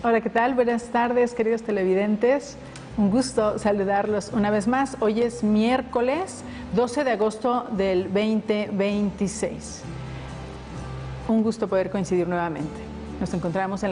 Hola, ¿qué tal? Buenas tardes, queridos televidentes. Un gusto saludarlos una vez más. Hoy es miércoles 12 de agosto del 2026. Un gusto poder coincidir nuevamente. Nos encontramos en